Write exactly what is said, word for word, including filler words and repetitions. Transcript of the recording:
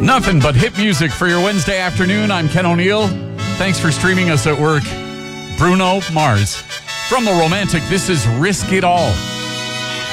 Nothing but hit music for your Wednesday afternoon. I'm Ken O'Neill. Thanks for streaming us at work. Bruno Mars. From The Romantic, this is Risk It All.